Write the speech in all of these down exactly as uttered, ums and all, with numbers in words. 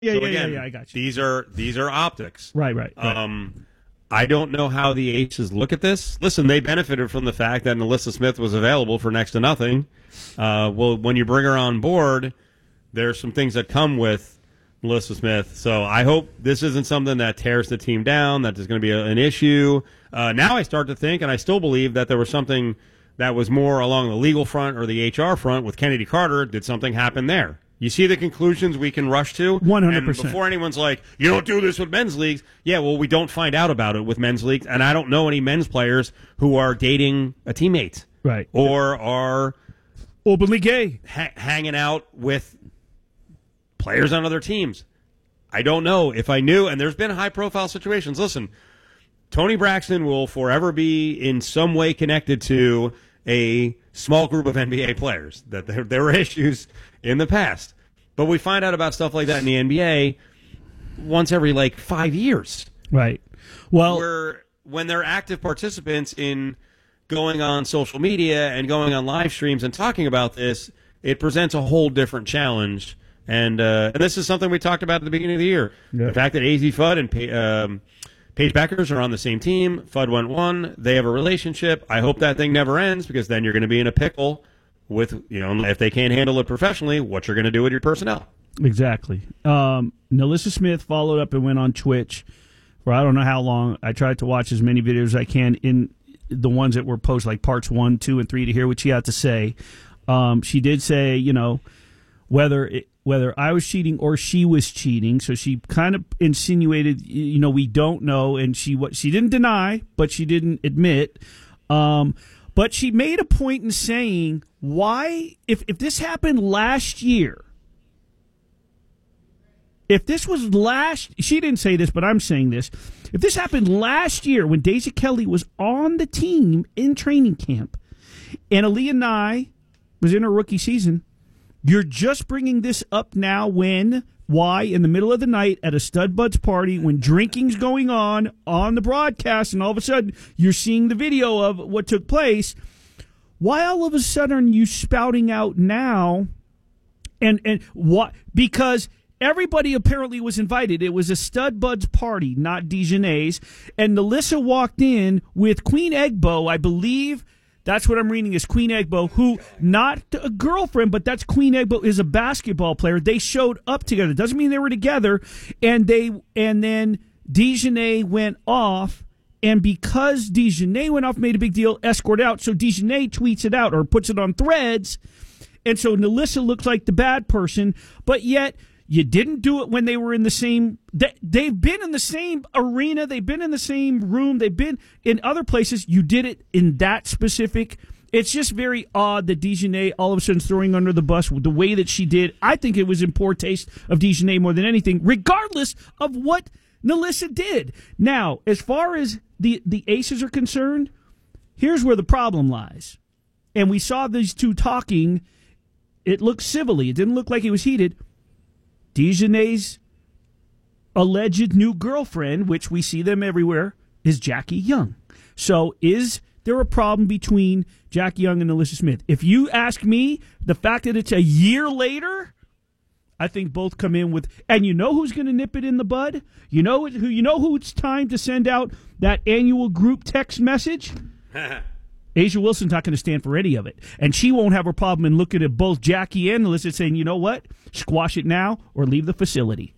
Yeah, so yeah, again, yeah, yeah, I got you. These are these are optics. Right, right, right. Um, I don't know how the Aces look at this. Listen, they benefited from the fact that NaLyssa Smith was available for next to nothing. Uh, well, when you bring her on board, there's some things that come with NaLyssa Smith. So I hope this isn't something that tears the team down, that there's going to be a, an issue. Uh, now I start to think, and I still believe, that there was something that was more along the legal front or the H R front with Kennedy Carter. Did something happen there? You see the conclusions we can rush to? one hundred percent. And before anyone's like, you don't do this with men's leagues. Yeah, well, we don't find out about it with men's leagues. And I don't know any men's players who are dating a teammate. Right. Or are openly gay. Ha- hanging out with players on other teams. I don't know. If I knew, and there's been high-profile situations. Listen, Tony Braxton will forever be in some way connected to a small group of N B A players. That there, there were issues in the past. But we find out about stuff like that in the N B A once every, like, five years. Right. Well, Where when they're active participants in going on social media and going on live streams and talking about this, it presents a whole different challenge. And, uh, and this is something we talked about at the beginning of the year. Yeah. The fact that A Z Fudd and pa- um, Paige Beckers are on the same team. Fudd went one. They have a relationship. I hope that thing never ends, because then you're going to be in a pickle with, you know, if they can't handle it professionally, what you're going to do with your personnel. Exactly. Um, NaLyssa Smith followed up and went on Twitch for I don't know how long. I tried to watch as many videos as I can in the ones that were posted, like parts one, two, and three, to hear what she had to say. Um, she did say, you know, whether it, whether I was cheating or she was cheating. So she kind of insinuated, you know, we don't know, and she what she didn't deny, but she didn't admit. Um, but she made a point in saying, why, if if this happened last year, if this was last, she didn't say this, but I'm saying this. If this happened last year when Deja Kelly was on the team in training camp, and Aaliyah Nye was in her rookie season, you're just bringing this up now when, why, in the middle of the night at a Stud Buds party when drinking's going on on the broadcast, and all of a sudden you're seeing the video of what took place. Why all of a sudden are you spouting out now? And and what? Because everybody apparently was invited. It was a Stud Buds party, not Dejanay's. And NaLyssa walked in with Queen Egbo, I believe. That's what I'm reading is Queen Egbo, who, not a girlfriend, but that's Queen Egbo is a basketball player. They showed up together. Doesn't mean they were together. And they and then Dejanay went off. And because Dejanay went off, made a big deal, escorted out. So Dejanay tweets it out or puts it on Threads. And so NaLyssa looks like the bad person. But yet, you didn't do it when they were in the same... They, they've been in the same arena. They've been in the same room. They've been in other places. You did it in that specific... It's just very odd that Dejanay all of a sudden is throwing under the bus the way that she did. I think it was in poor taste of Dejanay more than anything, regardless of what NaLyssa did. Now, as far as the, the Aces are concerned, here's where the problem lies. And we saw these two talking. It looked civilly. It didn't look like it was heated. Dejanay's alleged new girlfriend, which we see them everywhere, is Jackie Young. So is there a problem between Jackie Young and NaLyssa Smith? If you ask me, the fact that it's a year later, I think both come in with, and you know who's going to nip it in the bud? You know who? You know who it's time to send out that annual group text message? Asia Wilson's not going to stand for any of it. And she won't have a problem in looking at both Jackie and NaLyssa saying, you know what? Squash it now or leave the facility.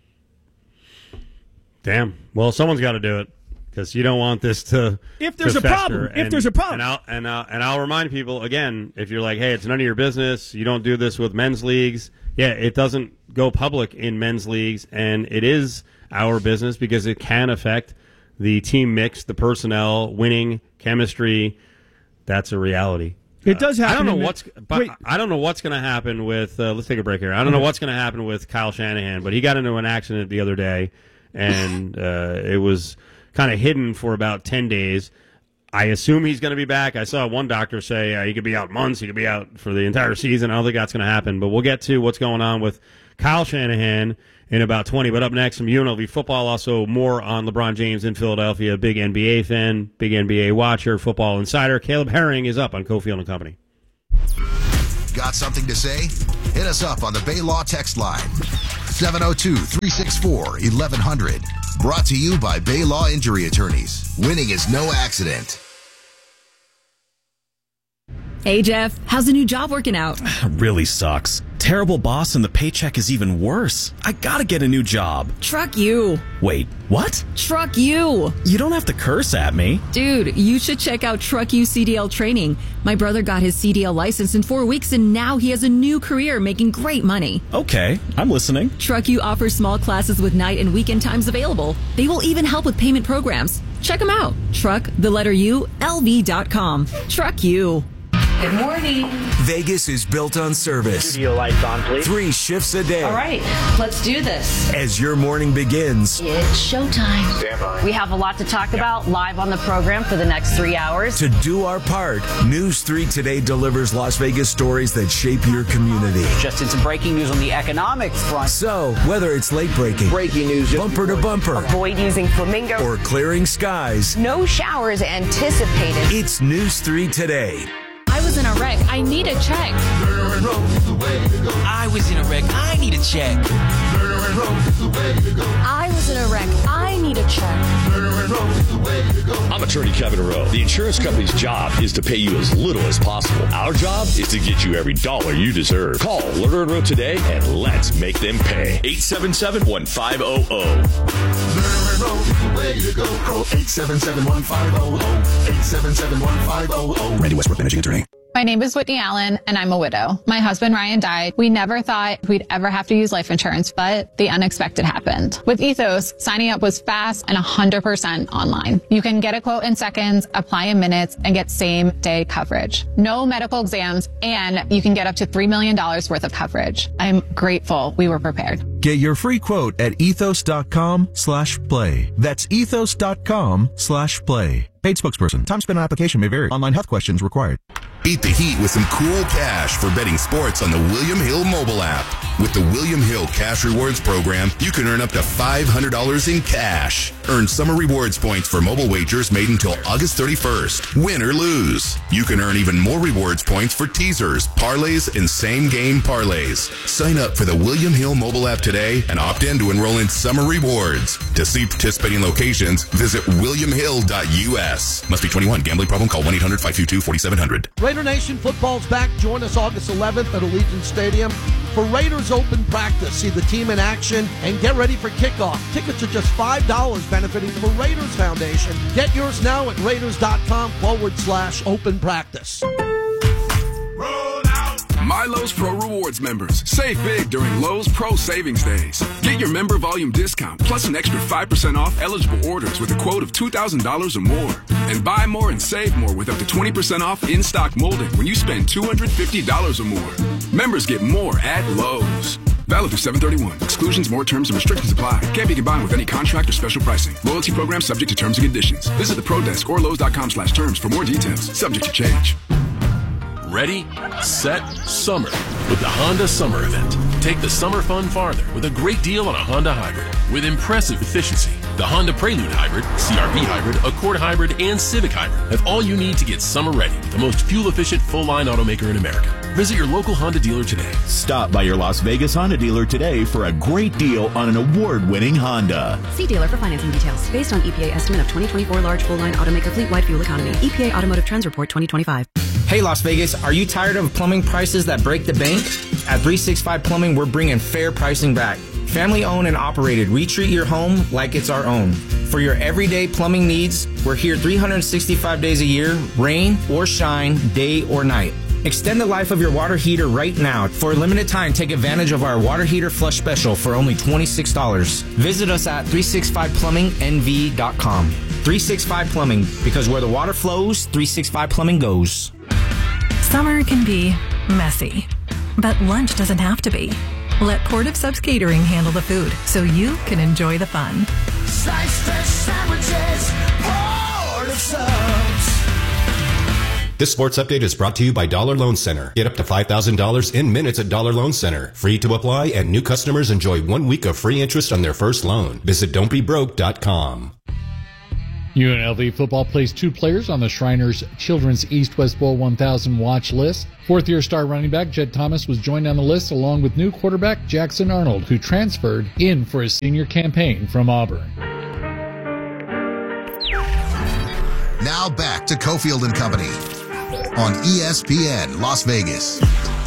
Damn. Well, someone's got to do it, because you don't want this to If there's to a problem. and, If there's a problem. And I'll, and, I'll, and I'll remind people, again, if you're like, hey, it's none of your business, you don't do this with men's leagues. Yeah, it doesn't go public in men's leagues, and it is our business because it can affect the team mix, the personnel, winning, chemistry. That's a reality. It does happen. Uh, I don't know in what's, the, but wait. I don't know what's going to happen with. Uh, let's take a break here. I don't know what's going to happen with Kyle Shanahan, but he got into an accident the other day, and uh, it was kind of hidden for about ten days. I assume he's going to be back. I saw one doctor say uh, he could be out months. He could be out for the entire season. I don't think that's going to happen. But we'll get to what's going on with Kyle Shanahan in about twenty. But up next, some U N L V football. Also more on LeBron James in Philadelphia. Big N B A fan, big N B A watcher, football insider. Caleb Herring is up on Cofield and Company. Got something to say? Hit us up on the Bay Law text line. seven oh two, three six four, eleven hundred. Brought to you by Bay Law Injury Attorneys. Winning is no accident. Hey, Jeff, how's the new job working out? Really sucks. Terrible boss and the paycheck is even worse. I gotta get a new job. Truck you. Wait, what? Truck you. You don't have to curse at me. Dude, you should check out Truck You C D L training. My brother got his C D L license in four weeks and now he has a new career making great money. Okay, I'm listening. Truck You offers small classes with night and weekend times available. They will even help with payment programs. Check them out. Truck, the letter U, L V dot com. Truck You. Good morning. Vegas is built on service. Studio lights on, please. Three shifts a day. All right, let's do this. As your morning begins, It's showtime. Stand by. We have a lot to talk about live on the program for the next three hours. to do our part, News three Today delivers Las Vegas stories that shape your community. Just in some breaking news on the economic front. So, whether it's late breaking, Breaking news. bumper to bumper, Avoid using flamingo. or clearing skies, No showers anticipated. it's News three Today. I was in a wreck. I need a check. I was in a wreck. I need a check. I was in a wreck. I need a check. I'm attorney Kevin Rowe. The insurance company's job is to pay you as little as possible. Our job is to get you every dollar you deserve. Call Lerner and Rowe today and let's make them pay. eight seven seven, one five zero zero. eight seven seven, one five zero zero. eight seven seven, one five zero zero. Randy Westbrook, Managing Attorney. My name is Whitney Allen, and I'm a widow. My husband, Ryan, died. We never thought we'd ever have to use life insurance, but the unexpected happened. With Ethos, signing up was fast and one hundred percent online. You can get a quote in seconds, apply in minutes, and get same-day coverage. No medical exams, and you can get up to three million dollars worth of coverage. I'm grateful we were prepared. Get your free quote at ethos.com slash play. That's ethos.com slash play. Paid spokesperson. Time spent on application may vary. Online health questions required. Beat the heat with some cool cash for betting sports on the William Hill mobile app. With the William Hill Cash Rewards program, you can earn up to five hundred dollars in cash. Earn summer rewards points for mobile wagers made until August thirty-first. Win or lose. You can earn even more rewards points for teasers, parlays, and same-game parlays. Sign up for the William Hill mobile app today and opt in to enroll in summer rewards. To see participating locations, visit william hill dot u s. Must be twenty-one. Gambling problem? Call one eight hundred, five two two, four seven zero zero. Raider Nation football's back. Join us August eleventh at Allegiant Stadium for Raiders Open Practice. See the team in action and get ready for kickoff. Tickets are just five dollars, benefiting the Raiders Foundation. Get yours now at raiders.com forward slash open practice. My Lowe's Pro Rewards members, save big during Lowe's Pro Savings Days. Get your member volume discount plus an extra five percent off eligible orders with a quote of two thousand dollars or more. And buy more and save more with up to twenty percent off in-stock molding when you spend two hundred fifty dollars or more. Members get more at Lowe's. Valid through seven thirty-one. Exclusions, more terms, and restrictions apply. Can't be combined with any contract or special pricing. Loyalty program subject to terms and conditions. Visit the Pro Desk or Lowe's.com slash terms for more details. Subject to change. Ready, set, summer with the Honda Summer Event. Take the summer fun farther with a great deal on a Honda Hybrid with impressive efficiency. The Honda Prelude Hybrid, C R V Hybrid, Accord Hybrid, and Civic Hybrid have all you need to get summer ready with the most fuel-efficient full-line automaker in America. Visit your local Honda dealer today. Stop by your Las Vegas Honda dealer today for a great deal on an award-winning Honda. See dealer for financing details. Based on E P A estimate of twenty twenty-four large full-line automaker fleet-wide fuel economy. E P A Automotive Trends Report twenty twenty-five. Hey Las Vegas, are you tired of plumbing prices that break the bank? At three sixty-five Plumbing, we're bringing fair pricing back. Family owned and operated, we treat your home like it's our own. For your everyday plumbing needs, we're here three hundred sixty-five days a year, rain or shine, day or night. Extend the life of your water heater right now. For a limited time, take advantage of our water heater flush special for only twenty-six dollars. Visit us at three sixty-five plumbing n v dot com. three sixty-five Plumbing, because where the water flows, three sixty-five Plumbing goes. Summer can be messy, but lunch doesn't have to be. Let Port of Subs Catering handle the food so you can enjoy the fun. Sliced fresh sandwiches, Port of Subs. This sports update is brought to you by Dollar Loan Center. Get up to five thousand dollars in minutes at Dollar Loan Center. Free to apply, and new customers enjoy one week of free interest on their first loan. Visit don't be broke dot com. U N L V football plays two players on the Shriners Children's East-West Bowl one thousand watch list. Fourth-year star running back Jed Thomas was joined on the list along with new quarterback Jackson Arnold, who transferred in for his senior campaign from Auburn. Now back to Cofield and Company on E S P N Las Vegas.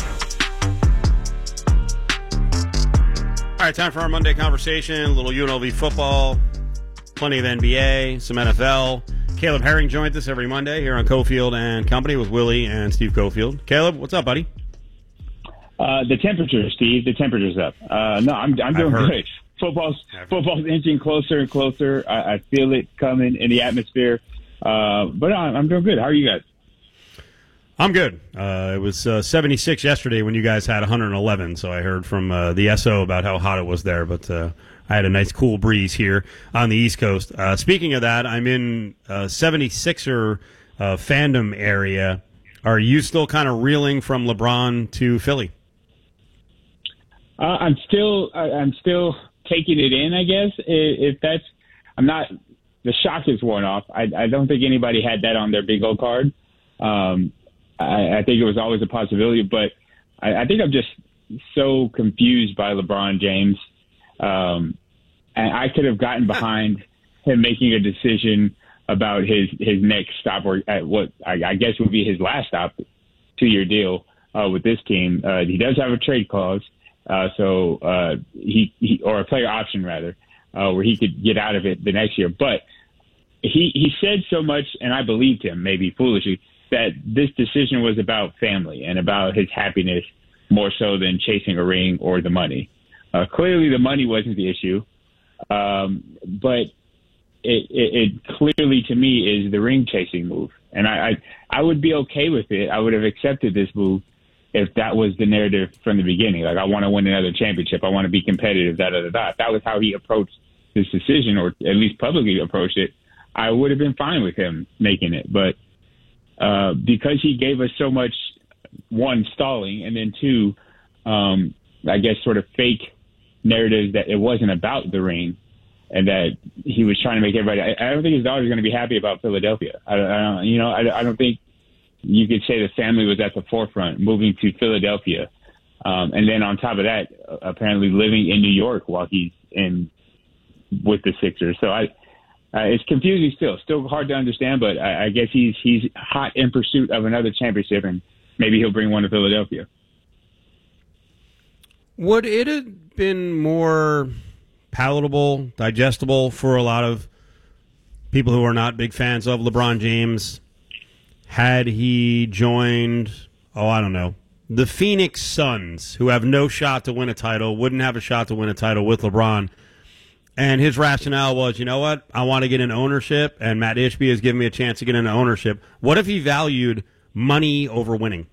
All right, time for our Monday conversation. A little U N L V football, plenty of N B A, some N F L. Caleb Herring joins us every Monday here on Cofield and Company with Willie and Steve Cofield. Caleb, what's up, buddy? Uh, the temperature, Steve. The temperature's up. Uh, no, I'm I'm doing good. Football's football's inching closer and closer. I, I feel it coming in the atmosphere. Uh, but I'm, I'm doing good. How are you guys? I'm good. Uh, it was uh, seventy-six yesterday when you guys had one hundred eleven, so I heard from uh, the S O about how hot it was there, but uh, I had a nice cool breeze here on the East Coast. Uh, speaking of that, I'm in uh, seventy-sixer uh, fandom area. Are you still kind of reeling from LeBron to Philly? Uh, I'm still I, I'm still taking it in, I guess. If that's I'm not the shock is worn off. I, I don't think anybody had that on their bingo card. Um, I, I think it was always a possibility, but I, I think I'm just so confused by LeBron James. Um, and I could have gotten behind him making a decision about his, his next stop, or at what I, I guess would be his last stop, two-year deal uh, with this team. Uh, he does have a trade clause, uh, so uh, he, he or a player option rather, uh, where he could get out of it the next year. But he he said so much, and I believed him, maybe foolishly, that this decision was about family and about his happiness more so than chasing a ring or the money. Uh, clearly, the money wasn't the issue, um, but it, it, it clearly, to me, is the ring-chasing move. And I, I I would be okay with it. I would have accepted this move if that was the narrative from the beginning. Like, I want to win another championship. I want to be competitive, da-da-da-da. If that was how he approached this decision, or at least publicly approached it, I would have been fine with him making it. But uh, because he gave us so much, one, stalling, and then two, um, I guess sort of fake narratives that it wasn't about the ring and that he was trying to make everybody. I, I don't think his daughter's going to be happy about Philadelphia. I, I don't, you know, I, I don't think you could say the family was at the forefront moving to Philadelphia. Um, and then on top of that, apparently living in New York while he's in with the Sixers. So I, Uh, it's confusing still, still hard to understand, but I, I guess he's he's hot in pursuit of another championship, and maybe he'll bring one to Philadelphia. Would it have been more palatable, digestible for a lot of people who are not big fans of LeBron James had he joined, oh, I don't know, the Phoenix Suns, who have no shot to win a title, wouldn't have a shot to win a title with LeBron? And his rationale was, you know what, I want to get in ownership, and Matt Ishbia has given me a chance to get into ownership. What if he valued money over winning?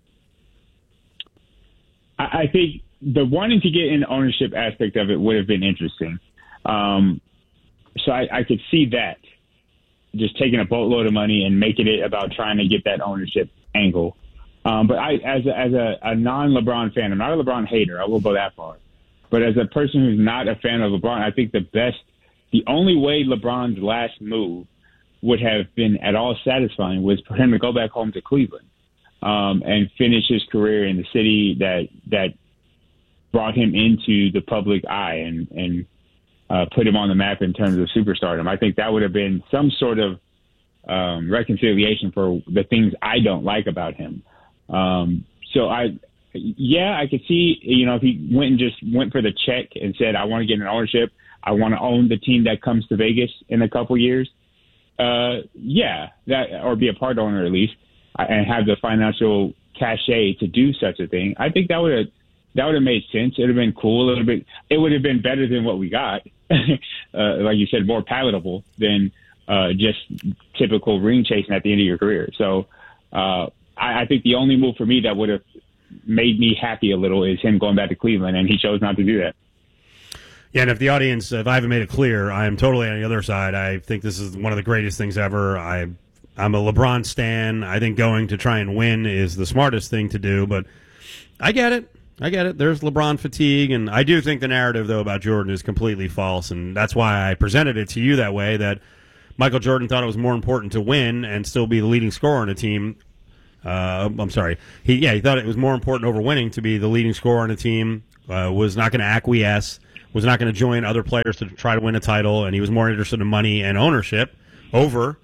I think the wanting to get in ownership aspect of it would have been interesting. Um, so I, I could see that, just taking a boatload of money and making it about trying to get that ownership angle. Um, but I, as a, as a, a non-LeBron fan, I'm not a LeBron hater. I will go that far. But as a person who's not a fan of LeBron, I think the best, the only way LeBron's last move would have been at all satisfying was for him to go back home to Cleveland um, and finish his career in the city that that brought him into the public eye and, and uh, put him on the map in terms of superstardom. I think that would have been some sort of um, reconciliation for the things I don't like about him. Um, so I... Yeah, I could see, you know, if he went and just went for the check and said, I want to get an ownership, I want to own the team that comes to Vegas in a couple years. Uh, yeah, that or be a part owner at least, and have the financial cachet to do such a thing. I think that would have that would have made sense. It would have been cool. It would have been it would have been better than what we got. uh, like you said, more palatable than uh, just typical ring chasing at the end of your career. So uh, I, I think the only move for me that would have made me happy a little is him going back to Cleveland, and he chose not to do that. Yeah, and if the audience, if I haven't made it clear, I am totally on the other side. I think this is one of the greatest things ever. I, I'm a LeBron stan. I think going to try and win is the smartest thing to do, but I get it. I get it. There's LeBron fatigue, and I do think the narrative, though, about Jordan is completely false, and that's why I presented it to you that way, that Michael Jordan thought it was more important to win and still be the leading scorer on a team. Uh, I'm sorry. He yeah, he thought it was more important over winning to be the leading scorer on a team. Uh, was not going to acquiesce. Was not going to join other players to try to win a title, and he was more interested in money and ownership over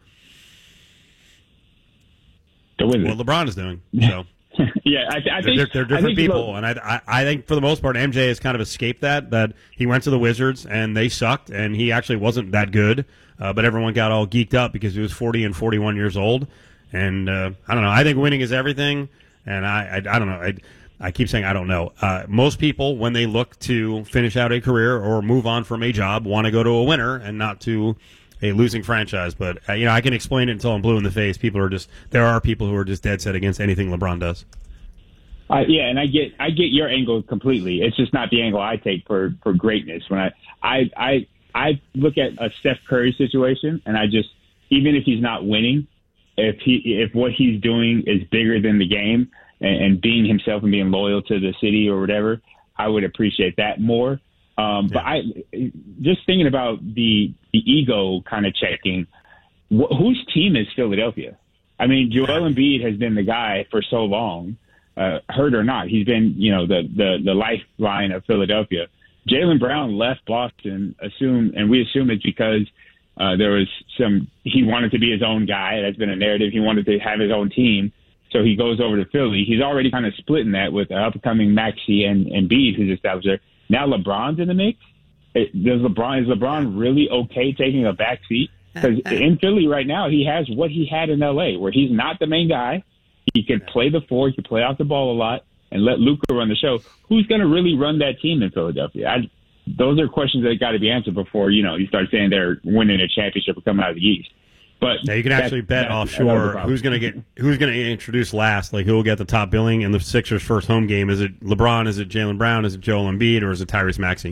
what LeBron is doing. So. yeah, I, I think they're, they're different I think people, look, and I, I I think for the most part, M J has kind of escaped that. That he went to the Wizards and they sucked, and he actually wasn't that good. Uh, but everyone got all geeked up because he was forty and forty-one years old, and uh, I don't know. I think winning is everything, and I I, I don't know. I I keep saying I don't know. Uh, most people, when they look to finish out a career or move on from a job, want to go to a winner and not to a losing franchise. But uh, you know, I can explain it until I'm blue in the face. People are just there are people who are just dead set against anything LeBron does. Uh, yeah, and I get I get your angle completely. It's just not the angle I take for, for greatness. When I, I I I look at a Steph Curry situation, and I just even if he's not winning, if he if what he's doing is bigger than the game and, and being himself and being loyal to the city or whatever, I would appreciate that more. Um, but I just thinking about the the ego kind of checking. Wh- whose team is Philadelphia? I mean, Joel Embiid has been the guy for so long. Uh, hurt or not, he's been, you know, the, the, the lifeline of Philadelphia. Jaylen Brown left Boston, assume, and we assume it's because uh, there was some, he wanted to be his own guy. That's been a narrative. He wanted to have his own team. So he goes over to Philly. He's already kind of splitting that with the upcoming Maxey and, and Embiid, who's established there. Now LeBron's in the mix. It, does LeBron, is LeBron really okay taking a back seat? Because in Philly right now, he has what he had in L A, where he's not the main guy. He can play the four, he can play off the ball a lot, and let Luka run the show. Who's going to really run that team in Philadelphia? I, those are questions that got to be answered before, you know, you start saying they're winning a championship or coming out of the East. But yeah, you can actually bet offshore who's going to get who's going to get introduced last, like who will get the top billing in the Sixers' first home game. Is it LeBron? Is it Jaylen Brown? Is it Joel Embiid? Or is it Tyrese Maxey?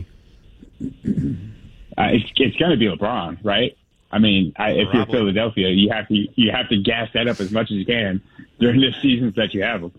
Uh, it's it's going to be LeBron, right? I mean, I, if you're Philadelphia, you have to you have to gas that up as much as you can during the seasons that you have them.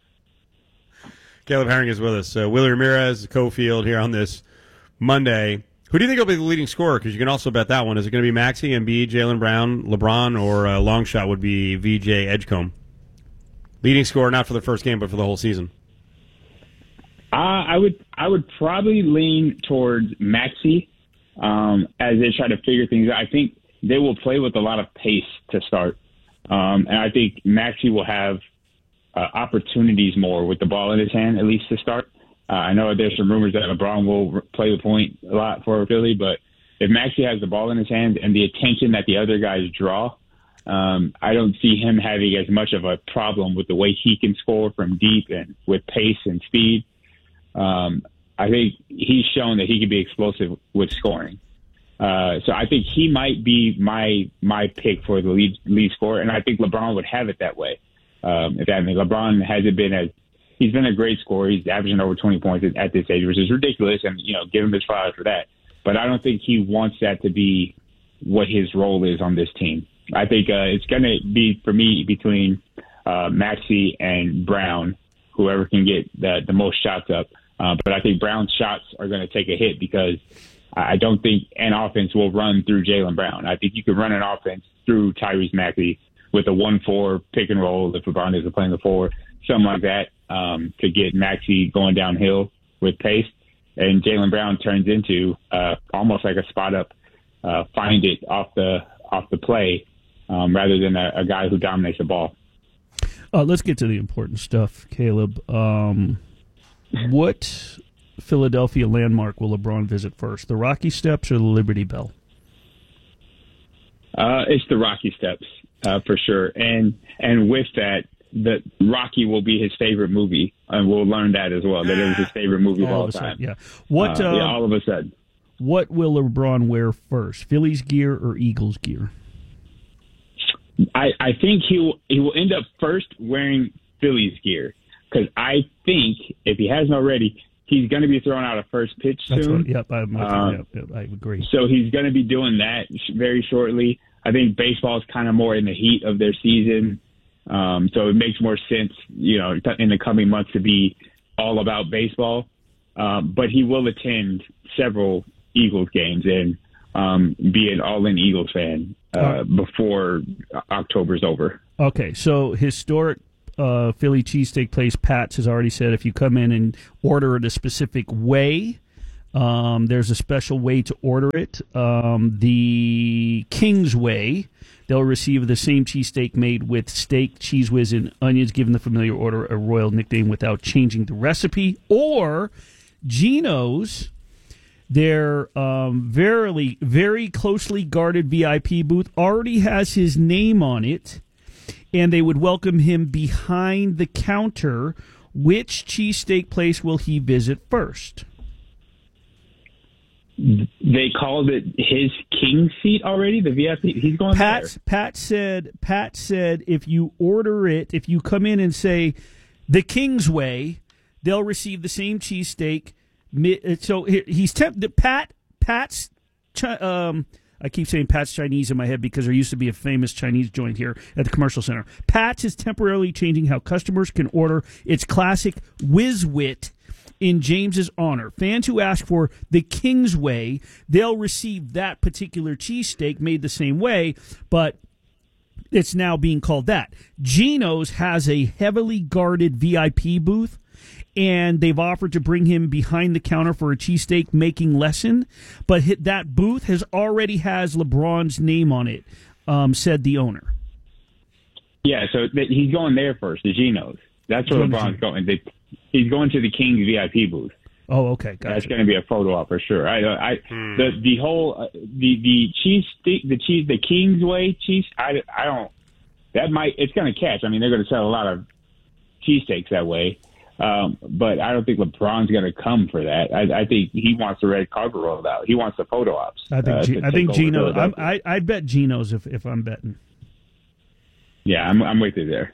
Caleb Herring is with us. Uh, Willie Ramirez, Cofield here on this Monday. Who do you think will be the leading scorer? Because you can also bet that one. Is it going to be Maxey, Embiid, Jaylen Brown, LeBron, or uh, long shot would be V J Edgecombe? Leading scorer, not for the first game, but for the whole season. Uh, I would I would probably lean towards Maxey um, as they try to figure things out. I think they will play with a lot of pace to start. Um, and I think Maxey will have uh, opportunities more with the ball in his hand, at least to start. Uh, I know there's some rumors that LeBron will play the point a lot for Philly, but if Maxey has the ball in his hand and the attention that the other guys draw, um, I don't see him having as much of a problem with the way he can score from deep and with pace and speed. Um, I think he's shown that he can be explosive with scoring. Uh, so I think he might be my my pick for the lead lead scorer, and I think LeBron would have it that way. Um, if that I mean, LeBron hasn't been as he's been a great scorer. He's averaging over twenty points at, at this age, which is ridiculous, and you know, give him his flowers for that. But I don't think he wants that to be what his role is on this team. I think uh, it's going to be for me between uh, Maxey and Brown, whoever can get the, the most shots up. Uh, but I think Brown's shots are going to take a hit because I don't think an offense will run through Jaylen Brown. I think you can run an offense through Tyrese Maxey with a one four pick and roll if LeBron isn't playing the four, something like that, um, to get Maxey going downhill with pace. And Jaylen Brown turns into uh, almost like a spot up, uh, find it off the off the play um, rather than a, a guy who dominates the ball. Uh, let's get to the important stuff, Caleb. Um, what Philadelphia landmark will LeBron visit first, the Rocky Steps or the Liberty Bell? Uh, it's the Rocky Steps uh, for sure, and and with that, the Rocky will be his favorite movie, and we'll learn that as well. That it was his favorite movie of all, all time. Sudden, yeah. What? Uh, uh, yeah, all of a sudden. What will LeBron wear first, Phillies gear or Eagles gear? I, I think he will, he will end up first wearing Phillies gear because I think if he hasn't already, he's going to be throwing out a first pitch soon. That's right. Yep, I'm, um, yep, yep, I agree. So he's going to be doing that very shortly. I think baseball is kind of more in the heat of their season, um, so it makes more sense, you know, in the coming months to be all about baseball. Um, but he will attend several Eagles games and um, be an all-in Eagles fan. uh, before October's over. Okay, so historic uh, Philly cheesesteak place, Pat's, has already said if you come in and order it a specific way, um, there's a special way to order it. Um, the King's Way, they'll receive the same cheesesteak made with steak, cheese whiz, and onions, given the familiar order a royal nickname without changing the recipe. Or Geno's, their um, verily, very closely guarded V I P booth, already has his name on it, and they would welcome him behind the counter. Which cheesesteak place will he visit first? They called it his king seat already. The V I P. He's going Pat, there. Pat said. Pat said if you order it, if you come in and say the King's Way, they'll receive the same cheesesteak. So he's tempted. Pat. Pat's. Um, I keep saying Pat's Chinese in my head because there used to be a famous Chinese joint here at the Commercial Center. Pat's is temporarily changing how customers can order its classic Whiz Wit in James's honor. Fans who ask for the King's Way, they'll receive that particular cheesesteak made the same way, but it's now being called that. Geno's has a heavily guarded V I P booth, and they've offered to bring him behind the counter for a cheesesteak making lesson, but that booth has already has LeBron's name on it, um, said the owner. Yeah, so th- he's going there first, the Geno's. That's where LeBron's going. They, he's going to the King's V I P booth. Oh, okay, gotcha. That's going to be a photo op for sure. I, I, hmm. the the whole uh, the the cheese stick, the cheese, the King's Way cheese. I, I don't. That might it's going to catch. I mean, they're going to sell a lot of cheesesteaks that way. Um, but I don't think LeBron's going to come for that. I, I think he wants the red carpet rolled out. He wants the photo ops. I think uh, G- I think Geno. I'm, I I bet Geno's if if I'm betting. Yeah, I'm I'm with you there.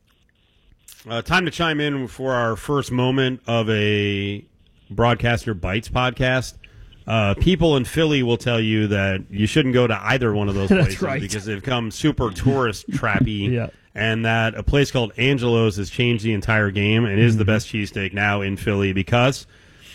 Uh, time to chime in for our first moment of a Broadcaster Bites podcast. Uh, people in Philly will tell you that you shouldn't go to either one of those That's places right. because they've become super tourist trappy. Yeah. And that a place called Angelo's has changed the entire game and is the best cheesesteak now in Philly because,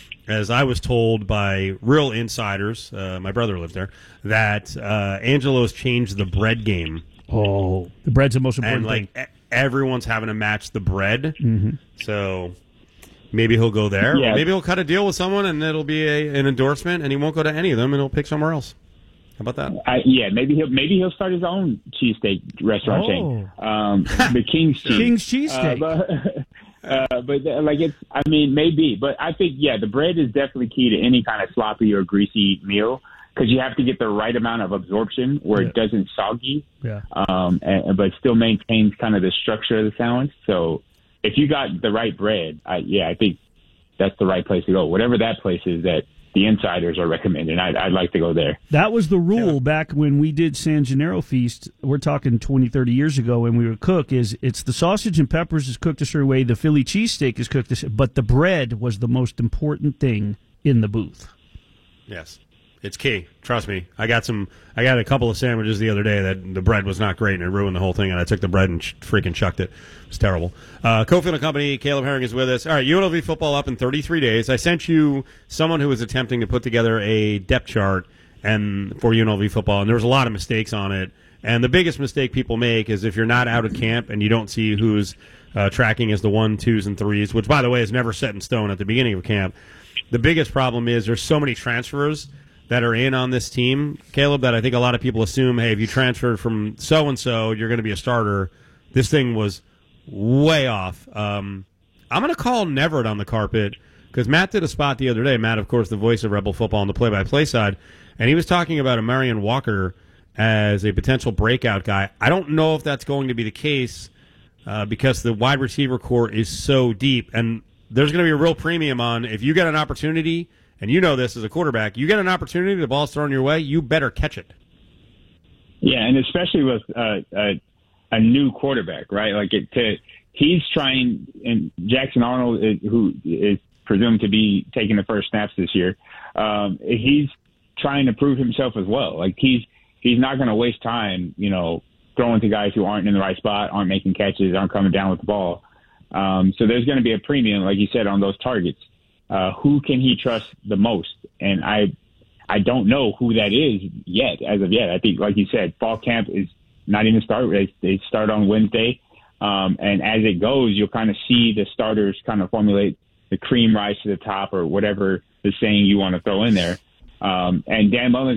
as I was told by real insiders, uh, my brother lived there, that uh, Angelo's changed the bread game. Oh, the bread's the most important and like thing. e- everyone's having to match the bread. Mm-hmm. So maybe he'll go there. Yeah. Or maybe he'll cut a deal with someone and it'll be a, an endorsement, and he won't go to any of them, and he'll pick somewhere else. How about that? I, yeah, maybe he'll maybe he'll start his own cheesesteak restaurant Oh. chain, um, the King's Cheese. King's Cheesesteak. Uh, but, uh, but uh, like it's, I mean, maybe, but I think yeah, the bread is definitely key to any kind of sloppy or greasy meal because you have to get the right amount of absorption where Yeah. it doesn't soggy, Yeah. um, and, but still maintains kind of the structure of the sandwich. So if you got the right bread, I, yeah, I think that's the right place to go. Whatever that place is that the insiders are recommending, I'd, I'd like to go there. That was the rule yeah. back when we did San Gennaro Feast. We're talking twenty, thirty years ago when we would cook. Is it's the sausage and peppers is cooked a certain way, the Philly cheesesteak is cooked, a, but the bread was the most important thing in the booth. Yes, it's key. Trust me. I got some. I got a couple of sandwiches the other day that the bread was not great and it ruined the whole thing. And I took the bread and ch- freaking chucked it. It was terrible. Uh, Cofield and Company. Caleb Herring is with us. All right, U N L V football up in thirty-three days. I sent you someone who was attempting to put together a depth chart and for U N L V football, and there was a lot of mistakes on it. And the biggest mistake people make is if you're not out at camp and you don't see who's uh, tracking as the one, twos, and threes, which by the way is never set in stone at the beginning of camp. The biggest problem is there's so many transfers that are in on this team, Caleb, that I think a lot of people assume, hey, if you transferred from so-and-so, you're going to be a starter. This thing was way off. Um, I'm going to call Neverett on the carpet because Matt did a spot the other day. Matt, of course, the voice of Rebel Football on the play-by-play side, and he was talking about a Marion Walker as a potential breakout guy. I don't know if that's going to be the case uh, because the wide receiver core is so deep, and there's going to be a real premium on if you get an opportunity, and you know this as a quarterback, you get an opportunity, the ball's thrown your way, you better catch it. Yeah, and especially with uh, a, a new quarterback, right? Like it, to, he's trying, and Jackson Arnold, is, who is presumed to be taking the first snaps this year, um, he's trying to prove himself as well. Like he's he's not going to waste time, you know, throwing to guys who aren't in the right spot, aren't making catches, aren't coming down with the ball. Um, so there's going to be a premium, like you said, on those targets. Uh, who can he trust the most? And I, I don't know who that is yet, as of yet. I think, like you said, fall camp is not even start. They, they start on Wednesday. Um, and as it goes, you'll kind of see the starters kind of formulate the cream rise to the top or whatever the saying you want to throw in there. Um, and Dan Mullen